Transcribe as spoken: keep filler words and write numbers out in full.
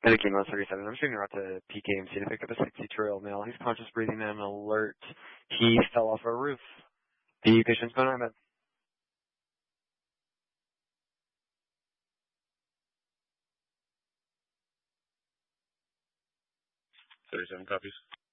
Medic email thirty-seven. I'm shooting out to P K M C to pick up a sixty-two-year-old male. He's conscious, breathing, and alert. He fell off a roof. The patient's going on med. thirty-seven copies.